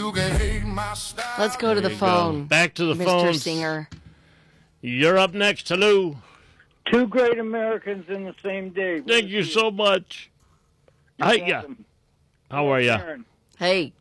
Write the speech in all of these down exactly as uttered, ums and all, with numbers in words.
Let's go to the phone. Go. Back to the Mister phone. Singer. You're up next. Hello. Two great Americans in the same day. Thank you so much. Hi, yeah. How are you? Hey.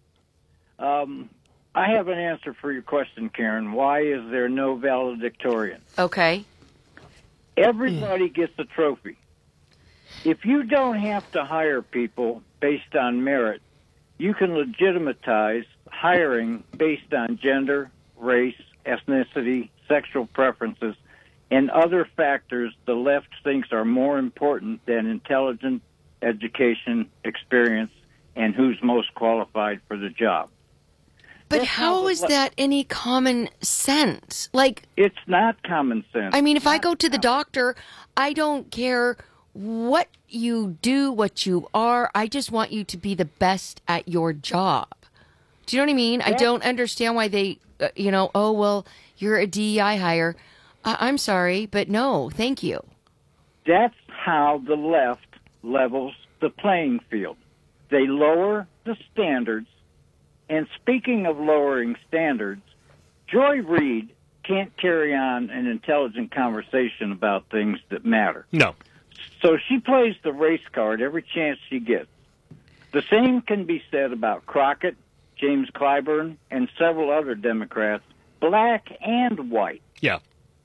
Um, I have an answer for your question, Karen. Why is there no valedictorian? Okay. Everybody gets a trophy. If you don't have to hire people based on merit, you can legitimatize hiring based on gender, race, ethnicity, sexual preferences, and other factors the left thinks are more important than intelligence, education, experience, and who's most qualified for the job. But That's how is that any common sense? Like, it's not common sense. I mean, if not I go to the doctor, I don't care what you do, what you are. I just want you to be the best at your job. Do you know what I mean? Yeah. I don't understand why they, uh, you know, oh, well, you're a D E I hire. I- I'm sorry, but no, thank you. That's how the left levels the playing field. They lower the standards. And speaking of lowering standards, Joy Reid can't carry on an intelligent conversation about things that matter. No. So she plays the race card every chance she gets. The same can be said about Crockett, James Clyburn, and several other Democrats, black and white. Yeah.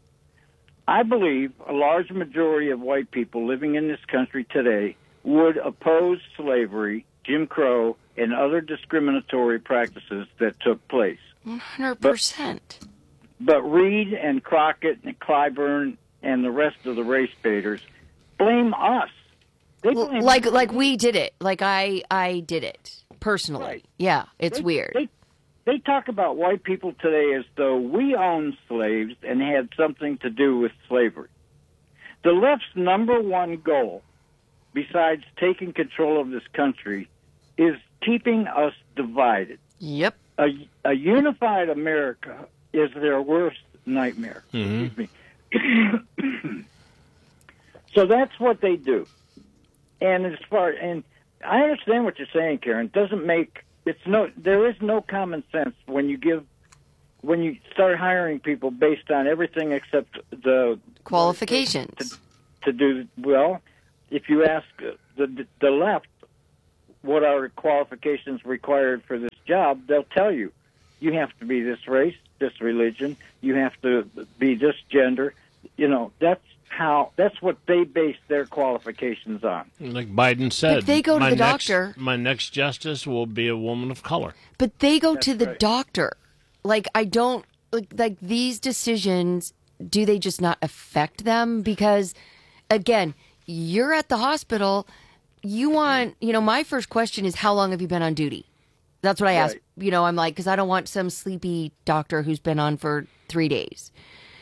I believe a large majority of white people living in this country today would oppose slavery, Jim Crow, and other discriminatory practices that took place. one hundred percent. But, but Reid and Crockett and Clyburn and the rest of the race baiters blame us. They well, blame like us. like we did it. Like I I did it personally. Right. Yeah, it's they, weird. They, they talk about white people today as though we owned slaves and had something to do with slavery. The left's number one goal, besides taking control of this country, is keeping us divided. Yep. A, a unified America is their worst nightmare. Mm-hmm. Excuse me. So that's what they do. And as far and I understand what you're saying, Karen. It doesn't make it's no there is no common sense when you give when you start hiring people based on everything except the qualifications to, to do well. If you ask the the left what are qualifications required for this job, they'll tell you. You have to be this race, this religion. You have to be this gender. You know, that's how. That's what they base their qualifications on. Like Biden said, but they go to my the next, doctor. My next justice will be a woman of color. But they go That's to the right. doctor. Like, I don't, like, like, these decisions, do they just not affect them? Because, again, you're at the hospital. You want, you know, my first question is, how long have you been on duty? That's what I ask. Right. You know, I'm like, because I don't want some sleepy doctor who's been on for three days.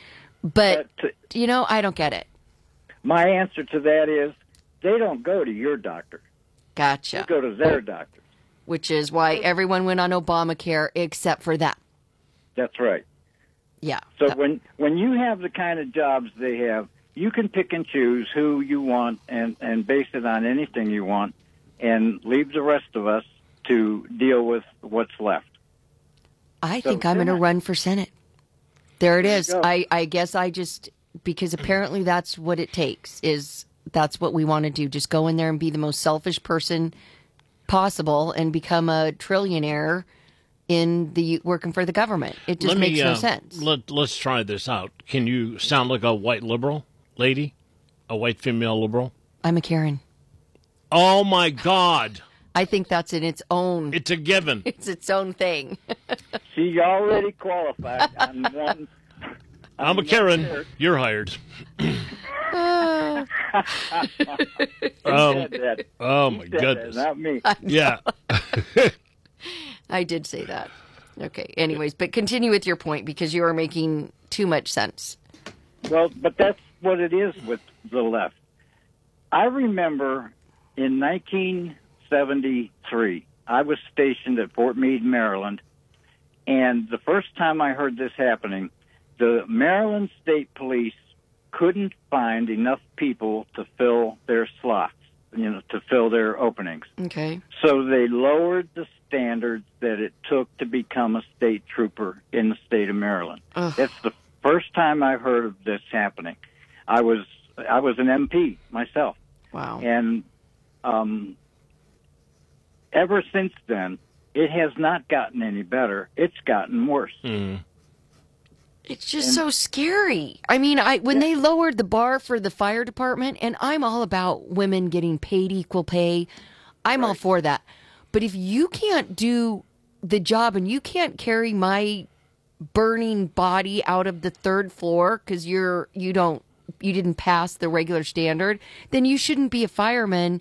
But, But, you know, I don't get it. My answer to that is they don't go to your doctor. Gotcha. They go to their doctor. Which is why everyone went on Obamacare except for them. That's right. Yeah. So when when you have the kind of jobs they have, you can pick and choose who you want and, and base it on anything you want and leave the rest of us to deal with what's left. I So, think I'm going to yeah. run for Senate. There it There you is. go. I, I guess I just, because apparently that's what it takes, is that's what we want to do. Just go in there and be the most selfish person possible and become a trillionaire in the working for the government. It just Let makes me, no uh, sense. Let, let's try this out. Can you sound like a white liberal lady? A white female liberal? I'm a Karen. Oh, my God. I think that's in its own, It's a given. it's its own thing. She already qualified on one. I'm a Karen. You're hired. Uh, Um, Said that. oh, He my said that, goodness. not me. Yeah. I did say that. Okay. Anyways, but continue with your point because you are making too much sense. Well, but that's what it is with the left. I remember in nineteen seventy-three, I was stationed at Fort Meade, Maryland, and the first time I heard this happening, the Maryland State Police couldn't find enough people to fill their slots. you know, to fill their openings. Okay. So they lowered the standards that it took to become a state trooper in the state of Maryland. Ugh. That's the first time I've heard of this happening. I was I was an M P myself, Wow. and um, ever since then, it has not gotten any better. It's gotten worse. Mm. It's just so scary. I mean, I when they lowered the bar for the fire department, and I'm all about women getting paid equal pay. I'm all for that. But if you can't do the job and you can't carry my burning body out of the third floor because you're you don't you didn't pass the regular standard, then you shouldn't be a fireman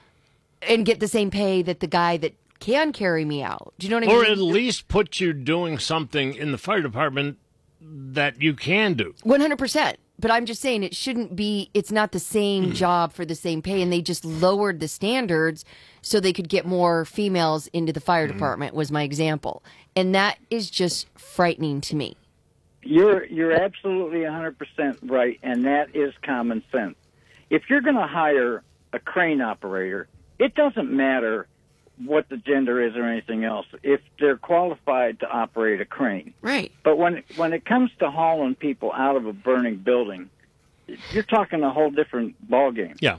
and get the same pay that the guy that can carry me out. Do you know what I mean? Or at least put you doing something in the fire department that you can do. one hundred percent. But I'm just saying it shouldn't be, it's not the same job for the same pay. And they just lowered the standards so they could get more females into the fire department, was my example. And that is just frightening to me. You're you're absolutely one hundred percent right, and that is common sense. If you're going to hire a crane operator, it doesn't matter what the gender is or anything else if they're qualified to operate a crane. Right. But when when it comes to hauling people out of a burning building, you're talking a whole different ballgame. Yeah.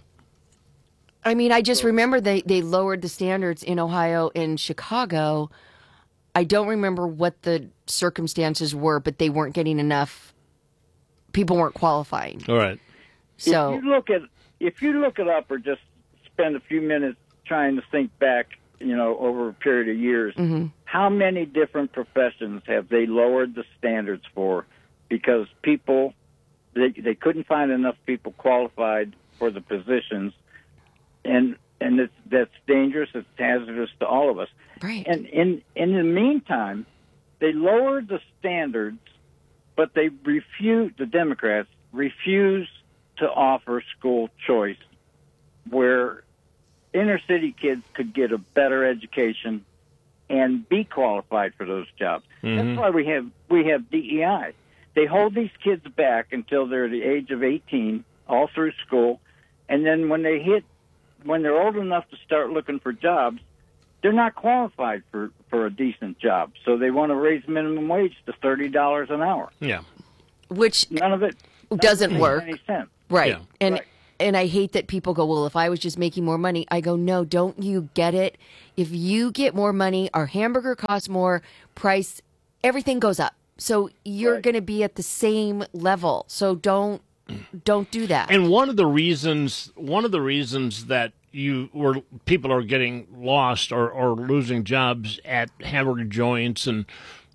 I mean, I just remember they, they lowered the standards in Ohio and Chicago. I don't remember what the circumstances were, but they weren't getting enough. People weren't qualifying. All right. So if you look at if you look it up or just spend a few minutes trying to think back, you know, over a period of years, mm-hmm. how many different professions have they lowered the standards for because people they they couldn't find enough people qualified for the positions, and and it's, that's dangerous. It's hazardous to all of us. Right. And in in the meantime, they lowered the standards, but they refuse. The Democrats refuse to offer school choice, where inner city kids could get a better education and be qualified for those jobs. Mm-hmm. That's why we have we have D E I. They hold these kids back until they're the age of eighteen, all through school, and then when they hit, when they're old enough to start looking for jobs, they're not qualified for, for a decent job. So they want to raise minimum wage to thirty dollars an hour. Yeah. which None of it none doesn't of it work. makes any sense. Right. Yeah. And Right. and I hate that people go, well, if I was just making more money. I go, no, don't you get it? If you get more money, our hamburger costs more, price, everything goes up. So you're Right. going to be at the same level. So don't don't do that. And one of the reasons, one of the reasons that you were people are getting lost or, or losing jobs at hamburger joints and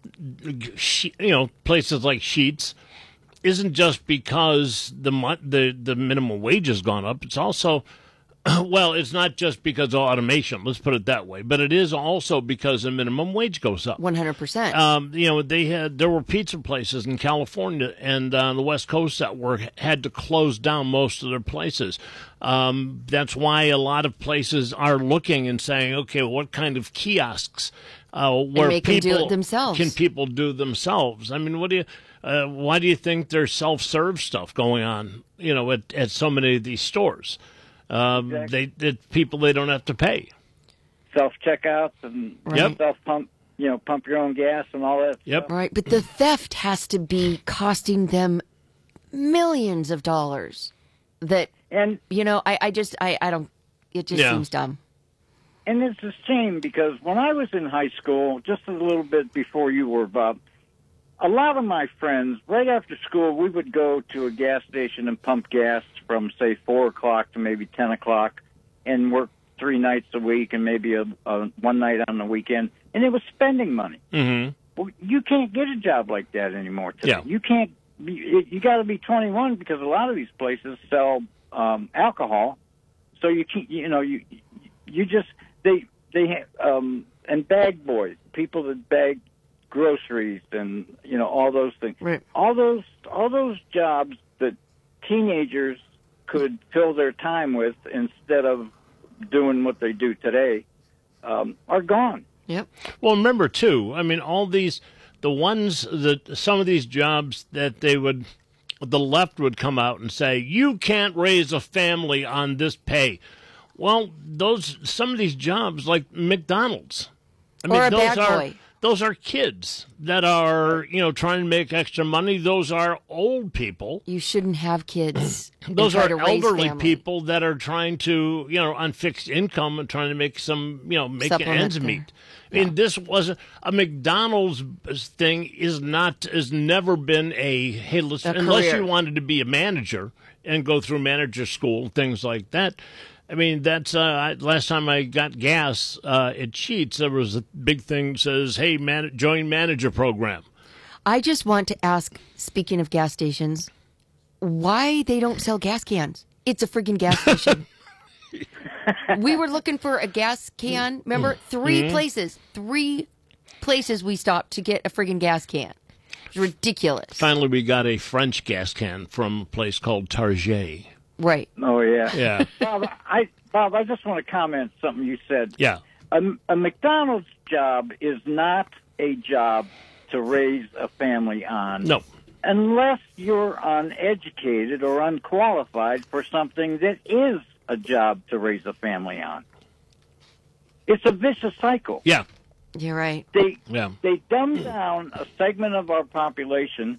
you know places like Sheetz isn't just because the mon- the the minimum wage has gone up. It's also well, it's not just because of automation. Let's put it that way, but it is also because the minimum wage goes up. one hundred percent. Um, you know, they had there were pizza places in California and on the West Coast that were had to close down most of their places. Um, that's why a lot of places are looking and saying, okay, what kind of kiosks uh, where make them do people it themselves. can people do themselves? I mean, what do you? Uh, why do you think there's self-serve stuff going on? You know, at at so many of these stores. Um, Exactly. They, it's people they don't have to pay. Self checkouts and Yep. self pump, you know, pump your own gas and all that. Yep. stuff. Right. But the theft has to be costing them millions of dollars. That, And you know, I, I just, I, I don't, it just Yeah. seems dumb. and it's a shame because when I was in high school, just a little bit before you were, Bob, a lot of my friends, right after school, we would go to a gas station and pump gas from, say, four o'clock to maybe ten o'clock and work three nights a week and maybe a, a one night on the weekend. And it was spending money. Mm-hmm. Well, you can't get a job like that anymore today. Yeah. You can't. You, you got to be twenty-one because a lot of these places sell um, alcohol. So you can't. You know, you you just they they have, um, and bag boys, people that bag groceries and you know all those things. Right. All those all those jobs that teenagers could fill their time with instead of doing what they do today um, are gone. Yep. Well, remember too. I mean, all these, the ones that some of these jobs that they would, the left would come out and say, you can't raise a family on this pay. Well, those some of these jobs, like McDonald's, I mean, Or a those bad are boy. those are kids that are you know trying to make extra money. Those are old people. You shouldn't have kids. and Those try are to raise elderly family. people that are trying to you know on fixed income and trying to make some you know make Supplement ends their- meet. I mean, this wasn't a McDonald's thing. Is not has never been a hey, let's, A unless career. you wanted to be a manager and go through manager school, things like that. I mean, that's uh, I, last time I got gas uh, at Sheets, there was a big thing that says, "Hey, man, join manager program." I just want to ask, speaking of gas stations, why they don't sell gas cans. It's a friggin' gas station. We were looking for a gas can. Remember? Three places. Three places we stopped to get a friggin' gas can. It's ridiculous. Finally, we got a French gas can from a place called Target. Right. Oh yeah. Yeah, Bob, I Bob, I just want to comment something you said. yeah. A, a McDonald's job is not a job to raise a family on. No, Unless you're uneducated or unqualified for something that is a job to raise a family on. It's a vicious cycle. yeah, You're right. They yeah. they dumb down a segment of our population,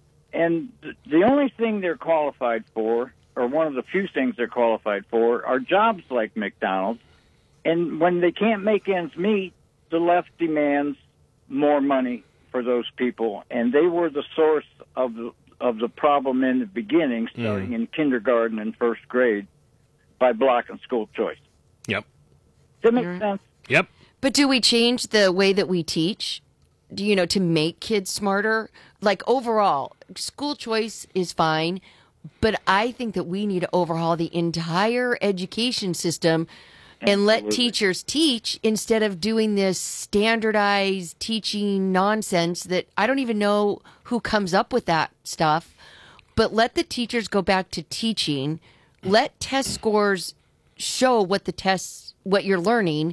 and th- the only thing they're qualified for, or one of the few things they're qualified for, are jobs like McDonald's. And when they can't make ends meet, the left demands more money for those people, and they were the source of the of the problem in the beginning, starting in kindergarten and first grade, by blocking school choice. Yep, Does that make You're- sense? yep. But do we change the way that we teach? Do you know, to make kids smarter? Like overall, school choice is fine, but I think that we need to overhaul the entire education system and let Absolutely. teachers teach instead of doing this standardized teaching nonsense that I don't even know who comes up with that stuff. But let the teachers go back to teaching. Let test scores show what the tests, what you're learning,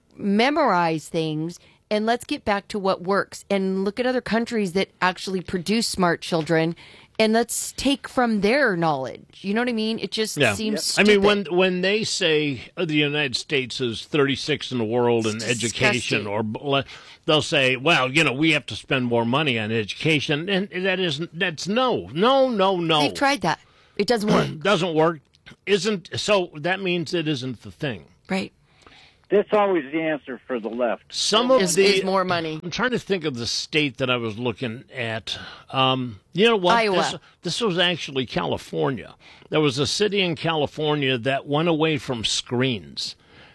memorize things, and let's get back to what works and look at other countries that actually produce smart children, and let's take from their knowledge. You know what I mean? It just Yeah. seems I mean, when stupid. when they say uh, the United States is thirty-sixth in the world in It's education, disgusting. or bl- they'll say, well, you know, we have to spend more money on education, and that isn't. That's no, no, no, no. They've tried that. It doesn't work. Doesn't work. Isn't so? That means it isn't the thing. Right. That's always the answer for the left. Some of Is, the is more money. I'm trying to think of the state that I was looking at. Um, you know what? Iowa. This, this was actually California. There was a city in California that went away from screens,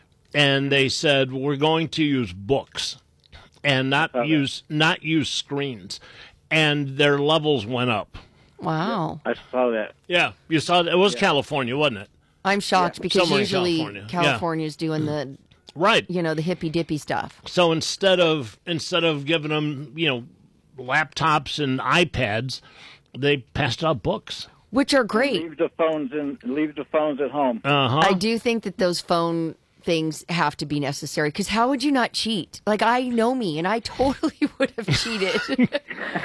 and they said we're going to use books and not use not use screens, and their levels went up. Wow. I saw that. Yeah, you saw that. It was California, wasn't it? I'm shocked because Somewhere in usually California. Yeah. California's doing the, Right. you know, the hippy dippy stuff. So instead of instead of giving them, you know, laptops and iPads, they passed out books. Which are great. Leave the phones in. Leave the phones at home. Uh huh. I do think that those phone things have to be necessary because how would you not cheat? Like, I know me and I totally would have cheated.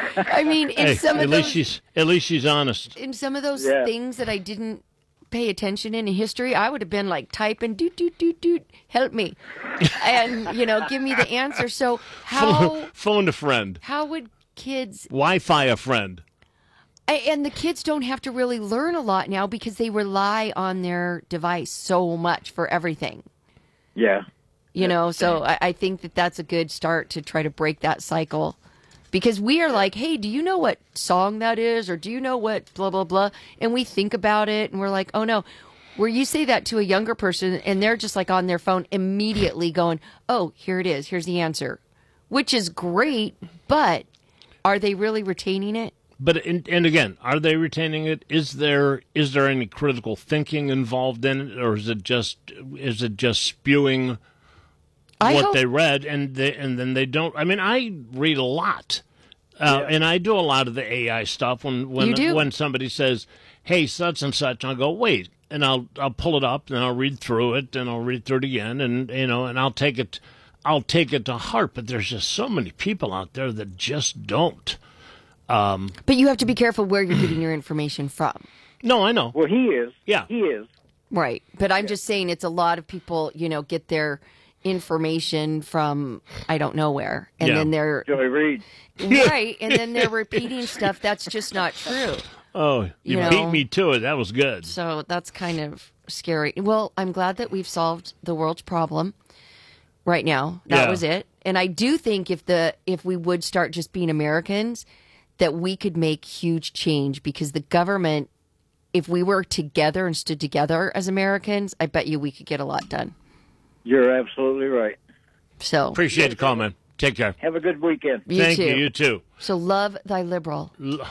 I mean, in Hey, some at of least those, she's at least she's honest. in some of those Yeah. things that I didn't pay attention in history, I would have been like typing doot doot doot doot, help me, and you know, give me the answer. So how Phone a friend. how would kids Wi-Fi a friend. I- and the kids don't have to really learn a lot now because they rely on their device so much for everything. Yeah. You know, so I, I think that that's a good start to try to break that cycle. Because we are like, hey, do you know what song that is? Or do you know what blah, blah, blah? And we think about it and we're like, oh, no. Where you say that to a younger person and they're just like on their phone immediately going, oh, here it is. Here's the answer. Which is great, but are they really retaining it? But in, and again, are they retaining it? Is there is there any critical thinking involved in it, or is it just is it just spewing I what hope- they read and they, and then they don't? I mean, I read a lot, uh, and I do a lot of the A I stuff. When when You do? when somebody says, "Hey, such and such," I'll go, "Wait," and I'll I'll pull it up and I'll read through it and I'll read through it again, and you know, and I'll take it I'll take it to heart. But there's just so many people out there that just don't. But you have to be careful where you're getting your information from. No, I know. Well, he is. Yeah. He is. Right. But I'm just saying it's a lot of people, you know, get their information from I don't know where. And Yeah. then they're Joy Reid. right. And then they're repeating stuff that's just not true. Oh, you, You beat know. me to it. That was good. So that's kind of scary. Well, I'm glad that we've solved the world's problem right now. That Yeah. was it. And I do think if the if we would start just being Americans, that we could make huge change because the government, if we were together and stood together as Americans, I bet you we could get a lot done. You're absolutely right. So Appreciate the call, man. Take care. Have a good weekend. you Thank too. you. You too. So love thy liberal L-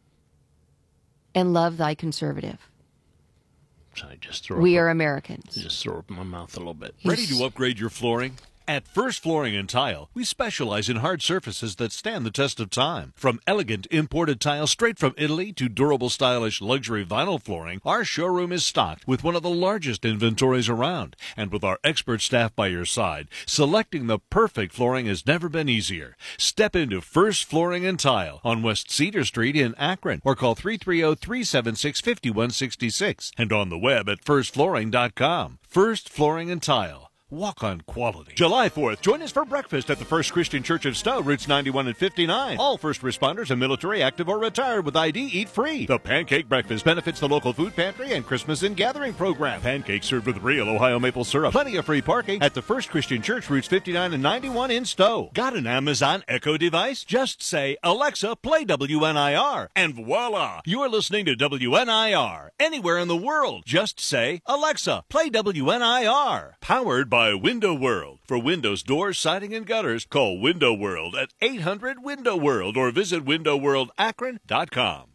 and love thy conservative. Sorry, just throw We up, are Americans. just throw up my mouth a little bit. Ready to upgrade your flooring? At First Flooring and Tile, we specialize in hard surfaces that stand the test of time. From elegant imported tile straight from Italy to durable, stylish luxury vinyl flooring, our showroom is stocked with one of the largest inventories around. And with our expert staff by your side, selecting the perfect flooring has never been easier. Step into First Flooring and Tile on West Cedar Street in Akron or call three three zero, three seven six, five one six six and on the web at first flooring dot com. First Flooring and Tile. Walk on quality. July fourth, join us for breakfast at the First Christian Church of Stowe, routes ninety-one and fifty-nine. All first responders and military, active, or retired with I D eat free. The Pancake Breakfast benefits the local food pantry and Christmas and Gathering program. Pancakes served with real Ohio maple syrup. Plenty of free parking at the First Christian Church, routes fifty-nine and ninety-one in Stowe. Got an Amazon Echo device? Just say, Alexa, play W N I R. And voila! You're listening to W N I R. Anywhere in the world. Just say, Alexa, play W N I R. Powered by Window World. For windows, doors, siding, and gutters, call Window World at eight hundred window world or visit window world akron dot com.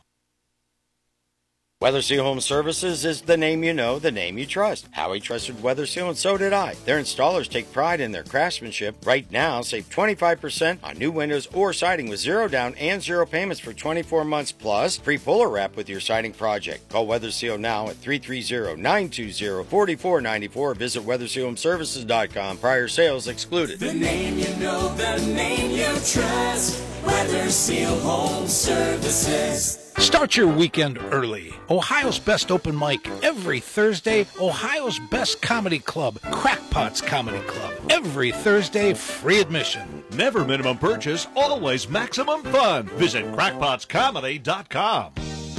Weather Seal Home Services is the name you know, the name you trust. Howie trusted Weather Seal, and so did I. Their installers take pride in their craftsmanship. Right now, save twenty-five percent on new windows or siding with zero down and zero payments for twenty-four months, plus free puller wrap with your siding project. Call Weather Seal now at three three zero, nine two zero, four four nine four. Visit weather seal home services dot com. Prior sales excluded. The name you know, the name you trust. Weather Seal Home Services. Start your weekend early. Ohio's best open mic every Thursday. Ohio's best comedy club, Crackpots Comedy Club. Every Thursday, free admission. Never minimum purchase, always maximum fun. Visit crackpots comedy dot com.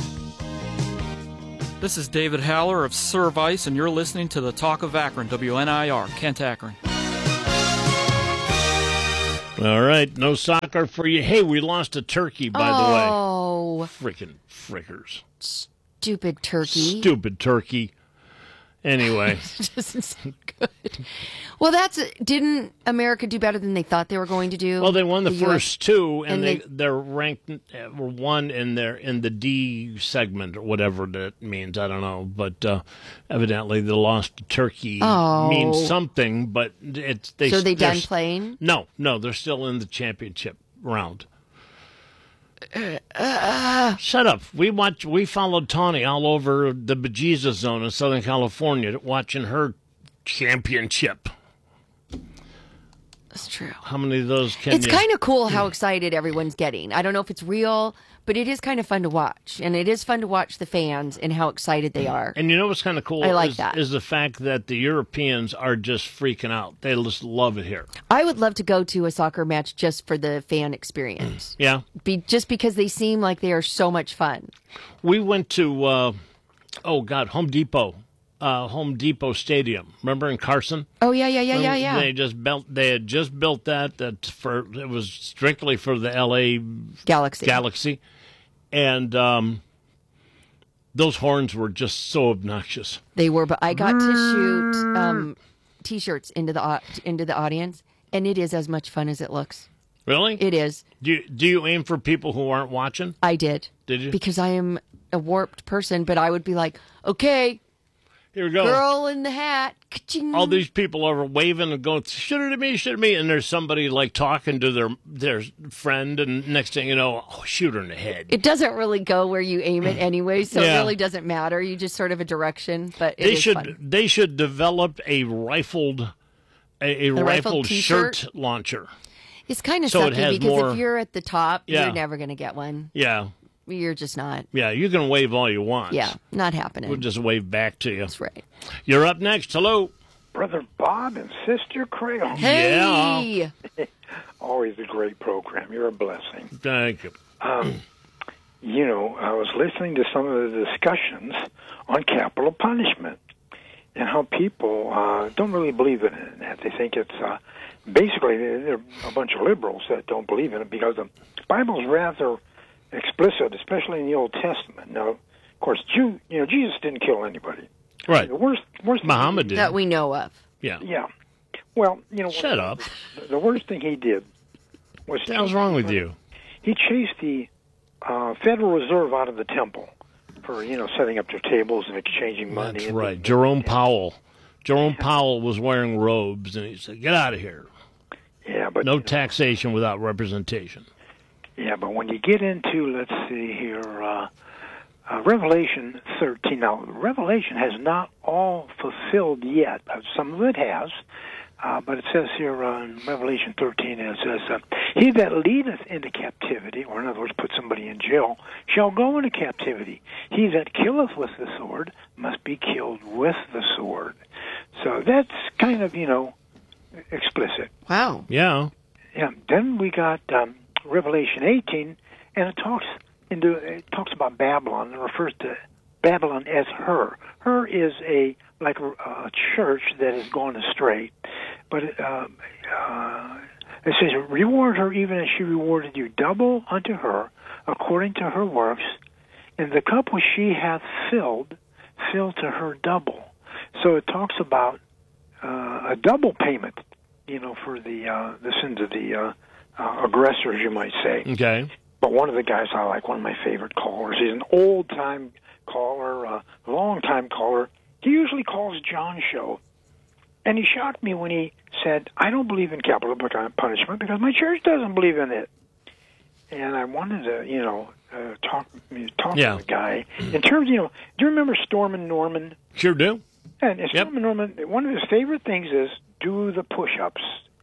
This is David Haller of Service, and you're listening to the Talk of Akron, W N I R, Kent, Akron. All right, no soccer for you. Hey, we lost a turkey, by the way. Oh, Freaking frickers. stupid turkey. Stupid turkey. Anyway, Doesn't sound good. Well, that's didn't America do better than they thought they were going to do? well, they won the, U S first two, and, and they, they- they're ranked uh, were one in their in the D segment or whatever that means. I don't know, but uh, evidently the loss to Turkey Oh. means something. But it's they. So they they're done s- playing? No, no, they're still in the championship round. Shut up. We watch. We followed Tawny all over the bejesus zone in Southern California, watching her championship. That's true. How many of those can It's you? kind of cool how excited everyone's getting. I don't know if it's real, but it is kind of fun to watch, and it is fun to watch the fans and how excited they are. And you know what's kind of cool? I like is, that. is the fact that the Europeans are just freaking out. They just love it here. I would love to go to a soccer match just for the fan experience, Yeah, Be, just because they seem like they are so much fun. we went to uh, oh god, Home Depot, uh, Home Depot Stadium. Remember in Carson? Oh yeah, yeah, yeah, yeah, yeah. They just built. They had just built that. That for it was strictly for the L A Galaxy. Galaxy, and um, those horns were just so obnoxious. They were, but I got to shoot um, t-shirts into the au- into the audience, and it is as much fun as it looks. Really? It is. Do you, do you aim for people who aren't watching? I did. Did you? Because I am a warped person, but I would be like, okay, Here we go. girl in the hat. Ka-ching. All these people are waving and going, shoot it at me, shoot it at me. And there's somebody like talking to their their friend, and next thing you know, oh, shoot her in the head. It doesn't really go where you aim it anyway, so Yeah. it really doesn't matter. You just sort of a direction, but it they is should fun. they should develop a rifled a, a rifled rifled t-shirt? shirt launcher. It's kind of So it sucky has because more- if you're at the top, Yeah. you're never going to get one. Yeah. you're just not. Yeah, you can wave all you want. Yeah, not happening. We'll just wave back to you. That's right. You're up next. Hello. Brother Bob and Sister Crayon. Hey! Yeah. Always a great program. You're a blessing. Thank you. Um, you know, I was listening to some of the discussions on capital punishment and how people uh, don't really believe in it. They think it's uh, basically they're a bunch of liberals that don't believe in it because the Bible's rather explicit, especially in the Old Testament. Now, of course, Jew, you know, Jesus didn't kill anybody. Right. The worst, worst Muhammad did. That we know of. Yeah. Yeah. Well, you know. Shut up. The, the worst thing he did was. What the hell's wrong with you? He chased the uh, Federal Reserve out of the temple for, you know, setting up their tables and exchanging money. That's and right. the, Jerome Powell. Jerome Powell was wearing robes, and he said, "Get out of here." Yeah, but no you know, taxation without representation. Yeah, but when you get into, let's see here, uh, uh, Revelation thirteen. Now, Revelation has not all fulfilled yet. Uh, some of it has. Uh, but it says here on Revelation thirteen, it says, uh, he that leadeth into captivity, or in other words, put somebody in jail, shall go into captivity. He that killeth with the sword must be killed with the sword. So that's kind of, you know, explicit. Wow. Yeah. Yeah. Then we got um, Revelation eighteen, and it talks into it talks about Babylon and refers to Babylon as her. Her is a like a, a church that has gone astray. But uh, uh, it says, reward her even as she rewarded you, double unto her according to her works, and the cup which she hath filled, fill to her double. So it talks about uh, a double payment, you know, for the uh, the sins of the uh, uh, aggressors, you might say. Okay. But one of the guys I like, one of my favorite callers, he's an old-time caller, a long-time caller. He usually calls John's show. And he shocked me when he said, I don't believe in capital punishment because my church doesn't believe in it. And I wanted to, you know, uh, talk talk yeah. to the guy. In terms, you know, do you remember Storm and Norman? Sure do. And Storm yep. and Norman, one of his favorite things is do the push-ups.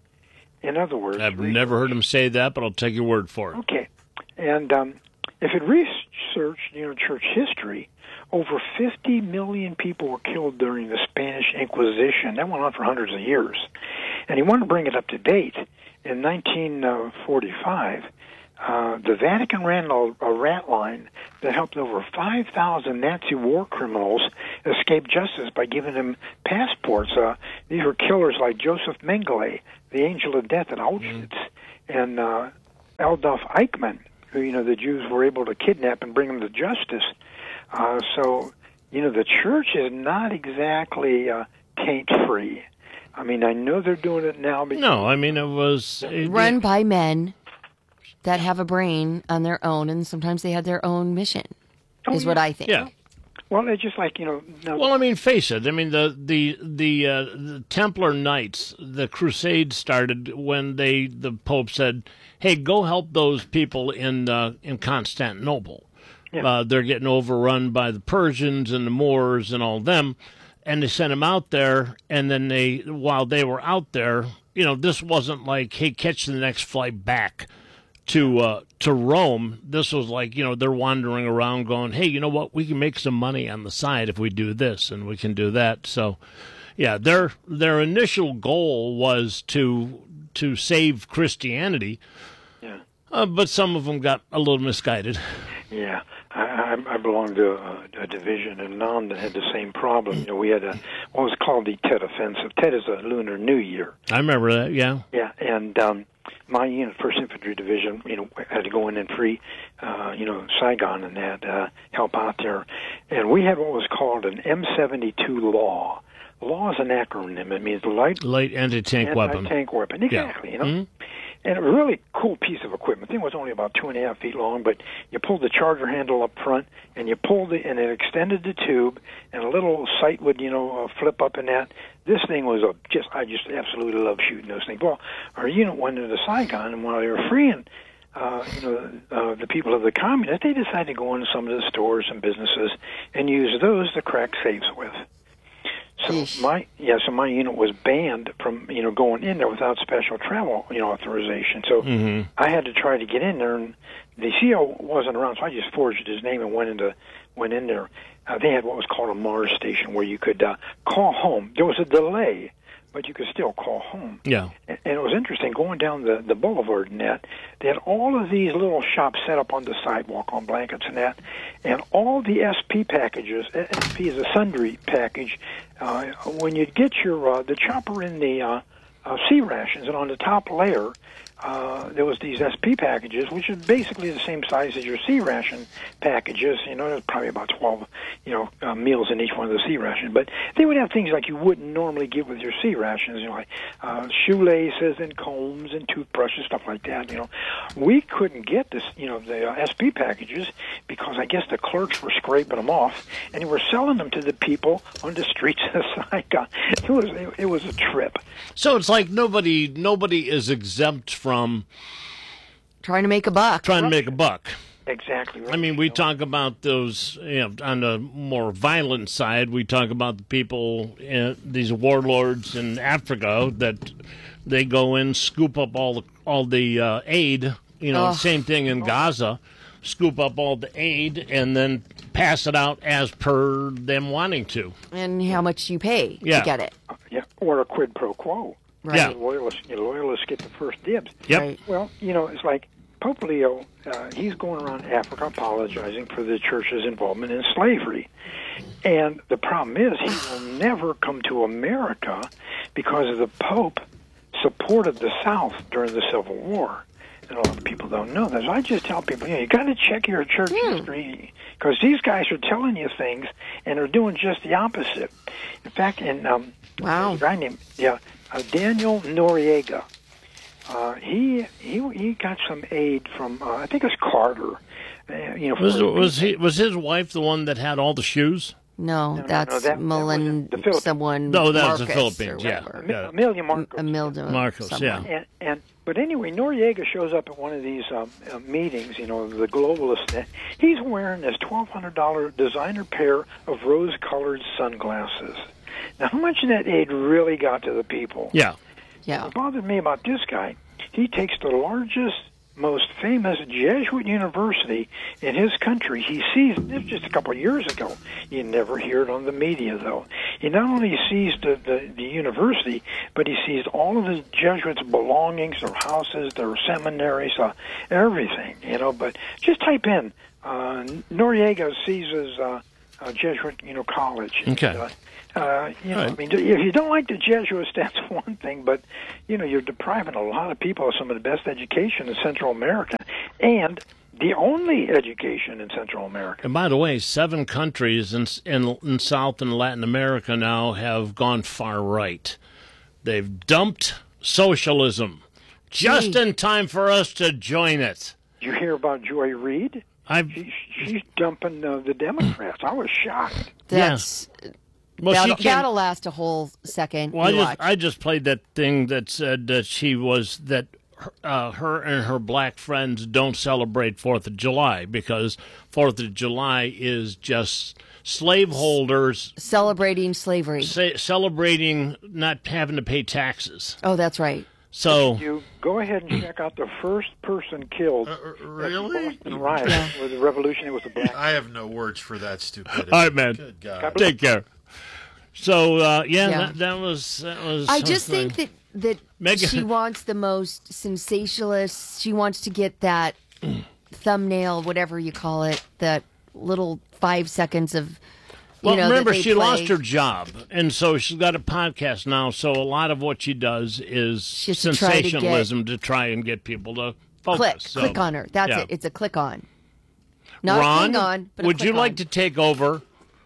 In other words... I've research. never heard him say that, but I'll take your word for it. Okay. And um, if it researched, you know, church history, over fifty million people were killed during the Spanish Inquisition. That went on for hundreds of years. And he wanted to bring it up to date. In nineteen forty-five, uh, the Vatican ran a, a rat line that helped over five thousand Nazi war criminals escape justice by giving them passports. Uh, these were killers like Joseph Mengele, the Angel of Death at Auschwitz, mm. and uh, Adolf Eichmann, who, you know, the Jews were able to kidnap and bring them to justice. Uh, so, you know, the church is not exactly uh, taint-free. I mean, I know they're doing it now. Because no, I mean, it was... It, run by men that have a brain on their own, and sometimes they have their own mission, oh, is yeah. what I think. Yeah. Well, it's just like, you know... No. Well, I mean, face it. I mean, the the the, uh, the Templar Knights, the Crusades started when they the Pope said, hey, go help those people in uh, in Constantinople. Yeah. Uh, they're getting overrun by the Persians and the Moors and all them, and they sent them out there. And then they, while they were out there, you know, this wasn't like, hey, catch the next flight back to uh, to Rome. This was like, you know, they're wandering around going, hey, you know what? We can make some money on the side if we do this and we can do that. So, yeah, their their initial goal was to to save Christianity. Yeah. Uh, but some of them got a little misguided. Yeah. I, I belonged to a, a division in Nam that had the same problem. You know, we had a what was called the Tet Offensive. Tet is a Lunar New Year. I remember that. Yeah. Yeah, and um, my unit, First Infantry Division, you know, had to go in and free, uh, you know, Saigon and that uh, help out there, and we had what was called an M seventy-two law. Law is an acronym. It means light light anti-tank weapon. Anti-tank weapon. Exactly. Yeah. You know. Mm-hmm. And a really cool piece of equipment. The thing was only about two and a half feet long, but you pulled the charger handle up front, and you pulled it, and it extended the tube, and a little sight would, you know, uh, flip up in that. This thing was a just, I just absolutely love shooting those things. Well, our unit went into Saigon, and while they were freeing, uh, you know, uh, the people of the communists, they decided to go into some of the stores and businesses and use those to crack safes with. So Eesh. my yeah, so my unit was banned from you know going in there without special travel you know authorization. So Mm-hmm. I had to try to get in there, and the C O wasn't around, so I just forged his name and went into went in there. Uh, they had what was called a Mars station where you could uh, call home. There was a delay, but you could still call home. Yeah. And, and it was interesting going down the the boulevard and that. They had all of these little shops set up on the sidewalk on blankets and that, and all the S P packages. S P is a sundry package. Uh, when you get your uh, the chopper in the uh, uh, C rations, and on the top layer, uh, there was these S P packages, which is basically the same size as your C ration packages. You know, there's probably about twelve, you know, uh, meals in each one of the C rations. But they would have things like you wouldn't normally get with your C rations, you know, like uh, shoelaces and combs and toothbrushes, stuff like that. You know, we couldn't get this, you know, the uh, S P packages because I guess the clerks were scraping them off and they were selling them to the people on the streets of Saigon. It was it, it was a trip. So it's like nobody nobody is exempt from Trying to make a buck. trying to make a buck. Exactly right. I mean, we You know? talk about those, you know, on the more violent side, we talk about the people, uh, these warlords in Africa that they go in, scoop up all the, all the uh, aid, you know, Oh. same thing in Gaza, scoop up all the aid and then pass it out as per them wanting to. And how much you pay Yeah. to get it. Yeah, or a quid pro quo. Right. Yeah. The loyalists, you know, loyalists get the first dibs. Yep. Right. Well, you know, it's like Pope Leo, uh, he's going around Africa apologizing for the church's involvement in slavery. And the problem is he will never come to America because the Pope supported the South during the Civil War. And a lot of people don't know that. So I just tell people, you know, you got to check your church history because these guys are telling you things and are doing just the opposite. In fact, in um, Wow. a guy named yeah, uh, Daniel Noriega, uh, he he he got some aid from uh, I think it was Carter. Uh, you know, Was, for- was, he, was his wife the one that had all the shoes? No, no, no, that's that- that Melinda, wasn't the Philippines. someone. No, that was the Marcus Philippines, or yeah. whatever. Yeah. Amelia Marcos. Imelda. Marcos, someone. yeah. And, and but anyway, Noriega shows up at one of these um, uh, meetings, you know, the globalist. He's wearing this twelve hundred dollars designer pair of rose-colored sunglasses. Now, how much of that aid really got to the people? Yeah. Yeah. What bothered me about this guy, he takes the largest, most famous Jesuit university in his country. He sees this just a couple of years ago. You never hear it on the media, though. He not only sees the, the, the university, but he sees all of his Jesuits' belongings, their houses, their seminaries, uh, everything. You know, but just type in uh, Noriega Caesar's uh, uh, Jesuit, you know, college. Okay. And, uh, Uh, you know, Right. I mean, if you don't like the Jesuits, that's one thing, but, you know, you're depriving a lot of people of some of the best education in Central America and the only education in Central America. And by the way, seven countries in, in, in South and Latin America now have gone far right. They've dumped socialism just Gee. in time for us to join it. Did you hear about Joy Reid? I've, She, she's dumping uh, the Democrats. I was shocked. That's well, she that'll, came, that'll last a whole second. well, I You just, watch. I just played that thing that said that she was that uh, her and her black friends don't celebrate Fourth of July because Fourth of July is just slaveholders Celebrating slavery. say, celebrating not having to pay taxes. Oh, that's right. So You go ahead and check out the first person killed at the really? Boston riot with the revolution. It was a black. I have no words for that stupidity. all right, man. Good God. Take care. So uh, yeah, Yeah. That, that was that was. I just something. think that that Megan- she wants the most sensationalist. She wants to get that thumbnail, whatever you call it, that little five seconds of. You Well, know, remember, that they she play. lost her job, and so she's got a podcast now. So a lot of what she does is She's to try to get- sensationalism to try and get people to focus. Click, So, click on her. That's yeah. it. It's a click on. Not Ron, a click on, but a would click you like on. to take over?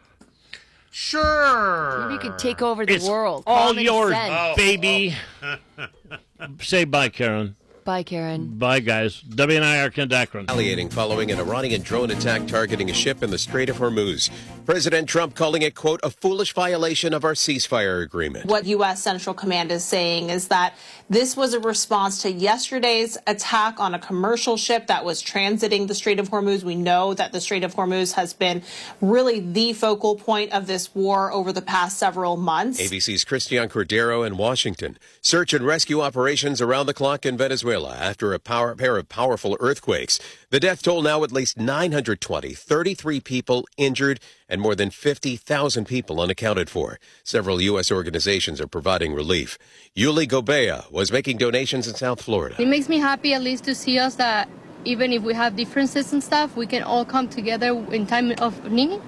Sure. Maybe you could take over the It's world. all Common yours, sense. baby. Say bye, Karen. Bye, Karen. Bye, guys. W N I R, Ken Dacron. Retaliating following an Iranian drone attack targeting a ship in the Strait of Hormuz. President Trump calling it, quote, a foolish violation of our ceasefire agreement. What U S. Central Command is saying is that this was a response to yesterday's attack on a commercial ship that was transiting the Strait of Hormuz. We know that the Strait of Hormuz has been really the focal point of this war over the past several months. A B C's Christian Cordero in Washington. Search and rescue operations around the clock in Venezuela after a power, pair of powerful earthquakes. The death toll now at least nine hundred twenty, thirty-three people injured, and more than fifty thousand people unaccounted for. Several U S organizations are providing relief. Yuli Gobea was making donations in South Florida. It makes me happy at least to see us that even if we have differences and stuff, we can all come together in time of need.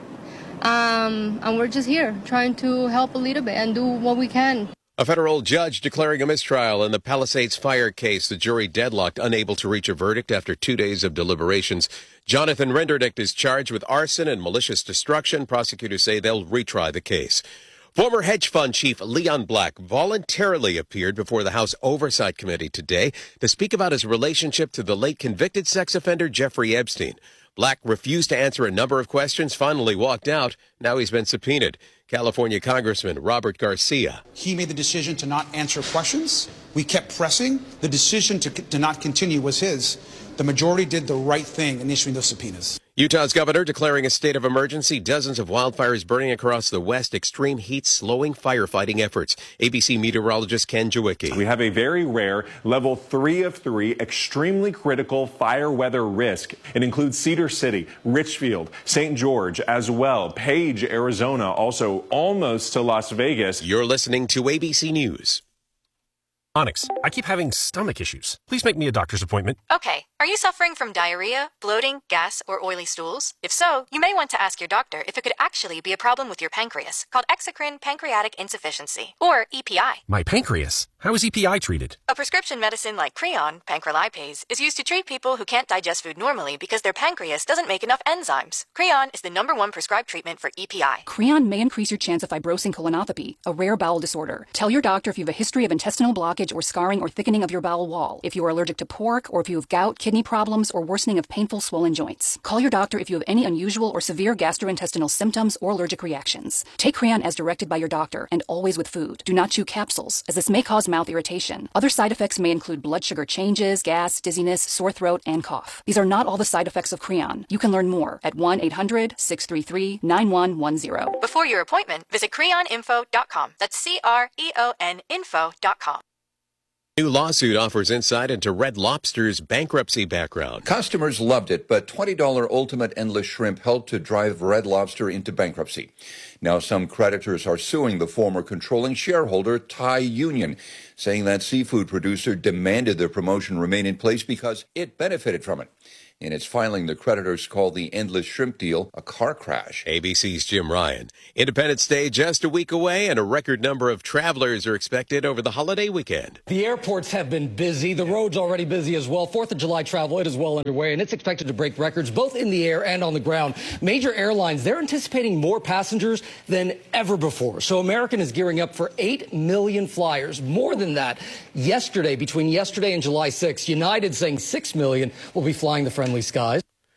Um, and we're just here trying to help a little bit and do what we can. A federal judge declaring a mistrial in the Palisades fire case. The jury deadlocked, unable to reach a verdict after two days of deliberations. Jonathan Renderdick is charged with arson and malicious destruction. Prosecutors say they'll retry the case. Former hedge fund chief Leon Black voluntarily appeared before the House Oversight Committee today to speak about his relationship to the late convicted sex offender Jeffrey Epstein. Black refused to answer a number of questions, finally walked out. Now he's been subpoenaed. California Congressman Robert Garcia. He made the decision to not answer questions. We kept pressing. The decision to, to not continue was his. The majority did the right thing in issuing those subpoenas. Utah's governor declaring a state of emergency. Dozens of wildfires burning across the west. Extreme heat slowing firefighting efforts. A B C meteorologist Ken Jawicki. We have a very rare level three of three extremely critical fire weather risk. It includes Cedar City, Richfield, Saint George as well. Page, Arizona, also almost to Las Vegas. You're listening to A B C News. Onyx, I keep having stomach issues. Please make me a doctor's appointment. Okay. Are you suffering from diarrhea, bloating, gas, or oily stools? If so, you may want to ask your doctor if it could actually be a problem with your pancreas, called exocrine pancreatic insufficiency, or E P I. My pancreas? How is E P I treated? A prescription medicine like Creon, pancrelipase, is used to treat people who can't digest food normally because their pancreas doesn't make enough enzymes. Creon is the number one prescribed treatment for E P I. Creon may increase your chance of fibrosing colonopathy, a rare bowel disorder. Tell your doctor if you have a history of intestinal blockage or scarring or thickening of your bowel wall, if you are allergic to pork, or if you have gout, kidney problems, or worsening of painful swollen joints. Call your doctor if you have any unusual or severe gastrointestinal symptoms or allergic reactions. Take Creon as directed by your doctor, and always with food. Do not chew capsules, as this may cause mouth irritation. Other side effects may include blood sugar changes, gas, dizziness, sore throat, and cough. These are not all the side effects of Creon. You can learn more at one eight hundred, six three three, nine one one zero. Before your appointment, visit creon info dot com. That's C R E O N info dot com. New lawsuit offers insight into Red Lobster's bankruptcy background. Customers loved it, but twenty dollars Ultimate Endless Shrimp helped to drive Red Lobster into bankruptcy. Now some creditors are suing the former controlling shareholder, Thai Union, saying that seafood producer demanded their promotion remain in place because it benefited from it. In its filing, the creditors called the Endless Shrimp deal a car crash. A B C's Jim Ryan. Independence Day just a week away, and a record number of travelers are expected over the holiday weekend. The airports have been busy. The road's already busy as well. Fourth of July travel, it is well underway, and it's expected to break records both in the air and on the ground. Major airlines, they're anticipating more passengers than ever before. So American is gearing up for eight million flyers. More than that, yesterday, between yesterday and July sixth, United saying six million will be flying the friendly skies.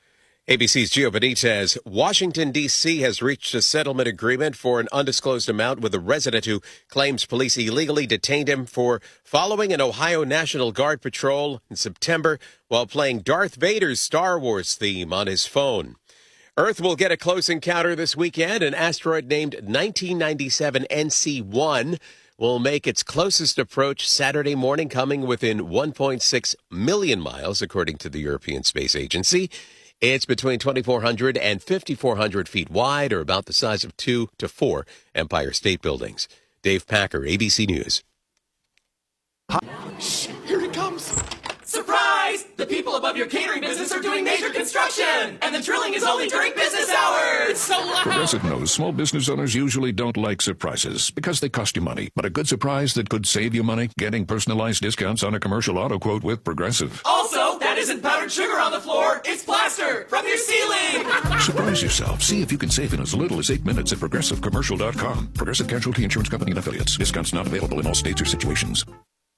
A B C's Gio Benitez. Washington, D C has reached a settlement agreement for an undisclosed amount with a resident who claims police illegally detained him for following an Ohio National Guard patrol in September while playing Darth Vader's Star Wars theme on his phone. Earth will get a close encounter this weekend. An asteroid named nineteen ninety-seven N C one will make its closest approach Saturday morning, coming within one point six million miles, according to the European Space Agency. It's between twenty-four hundred and fifty-four hundred feet wide, or about the size of two to four Empire State Buildings. Dave Packer, A B C News. Shh, here it comes. Surprise! The people above your catering business are doing major construction, and the drilling is only during business hours. It's so loud. Progressive knows small business owners usually don't like surprises because they cost you money. But a good surprise that could save you money? Getting personalized discounts on a commercial auto quote with Progressive. Also, that isn't powdered sugar on the floor. It's plaster from your ceiling. Surprise yourself. See if you can save in as little as eight minutes at Progressive Commercial dot com. Progressive Casualty Insurance Company and Affiliates. Discounts not available in all states or situations.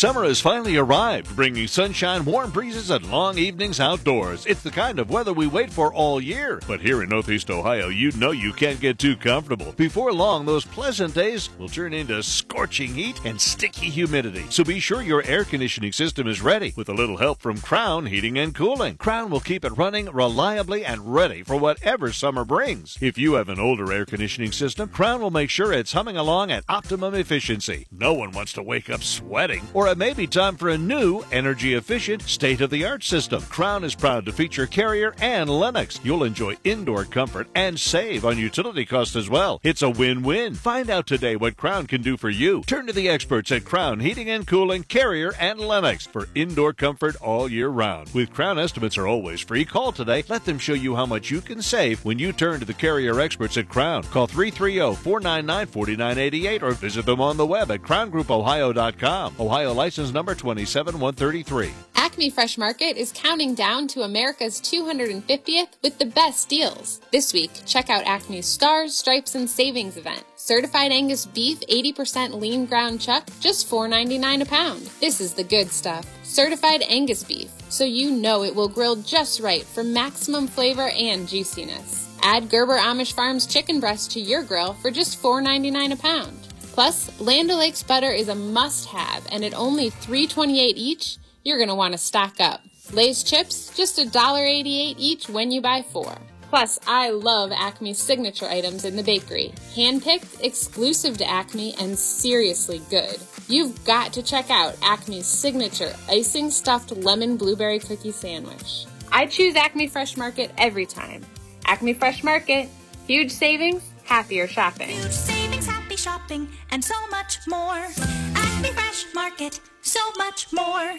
Summer has finally arrived, bringing sunshine, warm breezes, and long evenings outdoors. It's the kind of weather we wait for all year. But here in Northeast Ohio, you know you can't get too comfortable. Before long, those pleasant days will turn into scorching heat and sticky humidity. So be sure your air conditioning system is ready with a little help from Crown Heating and Cooling. Crown will keep it running reliably and ready for whatever summer brings. If you have an older air conditioning system, Crown will make sure it's humming along at optimum efficiency. No one wants to wake up sweating. Or it may be time for a new, energy-efficient, state-of-the-art system. Crown is proud to feature Carrier and Lennox. You'll enjoy indoor comfort and save on utility costs as well. It's a win-win. Find out today what Crown can do for you. Turn to the experts at Crown Heating and Cooling, Carrier, and Lennox for indoor comfort all year round. With Crown, estimates are always free. Call today. Let them show you how much you can save when you turn to the Carrier experts at Crown. Call three three zero, four nine nine, four nine eight eight or visit them on the web at crown group ohio dot com. Ohio license number twenty-seven one thirty-three. Acme Fresh Market is counting down to America's two hundred fiftieth with the best deals. This week, check out Acme's Stars, Stripes, and Savings event. Certified Angus beef, eighty percent lean ground chuck, just four ninety-nine a pound. This is the good stuff. Certified Angus beef, so you know it will grill just right for maximum flavor and juiciness. Add Gerber Amish Farms chicken breast to your grill for just four ninety-nine a pound. Plus, Land O'Lakes butter is a must-have, and at only three twenty-eight each, you're going to want to stock up. Lay's chips, just one dollar eighty-eight each when you buy four. Plus, I love Acme's signature items in the bakery. Hand-picked, exclusive to Acme, and seriously good. You've got to check out Acme's signature icing stuffed lemon blueberry cookie sandwich. I choose Acme Fresh Market every time. Acme Fresh Market, huge savings, happier shopping. Huge savings, happy shopping, and so much more. Acme Fresh Market, so much more.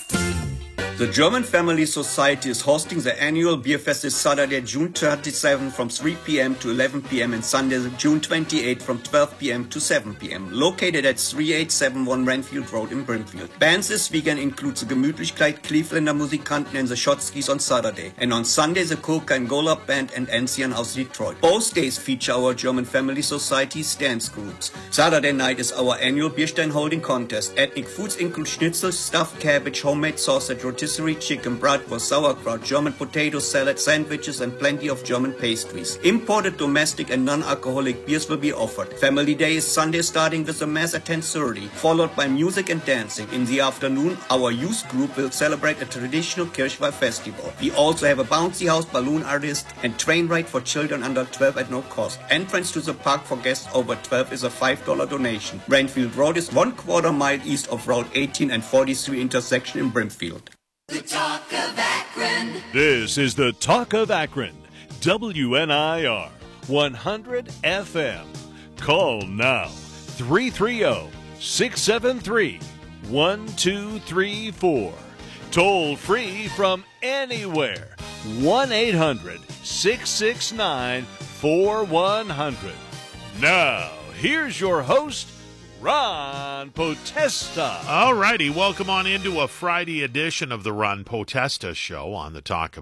The German Family Society is hosting the annual beer fest this Saturday, June twenty-seventh from three p.m. to eleven p.m. and Sunday, June twenty-eighth from twelve p.m. to seven p.m. Located at thirty-eight seventy-one Renfield Road in Brimfield. Bands this weekend include the Gemütlichkeit, Clevelander Musikanten and the Schotskis on Saturday. And on Sunday, the Coca and Golub Band and Ancien aus Detroit. Both days feature our German Family Society's dance groups. Saturday night is our annual Bierstein holding contest. Ethnic foods include schnitzel, stuffed cabbage, homemade sausage, rotisserie chicken, bratwurst, sauerkraut, German potato salad, sandwiches, and plenty of German pastries. Imported, domestic, and non-alcoholic beers will be offered. Family Day is Sunday, starting with a mass at ten thirty, followed by music and dancing. In the afternoon, our youth group will celebrate a traditional Kirchweih festival. We also have a bouncy house, balloon artist, and train ride for children under twelve at no cost. Entrance to the park for guests over twelve is a five dollar donation. Renfield Road is one quarter mile east of Route eighteen and forty-three intersection in Brimfield. The Talk of Akron. This is the Talk of Akron, W N I R one hundred F M. Call now, three three zero, six seven three, one two three four. Toll free from anywhere, one eight hundred, six six nine, four one zero zero. Now, here's your host, Ron Potesta. All righty, welcome on into a Friday edition of the Ron Potesta Show on the Talk of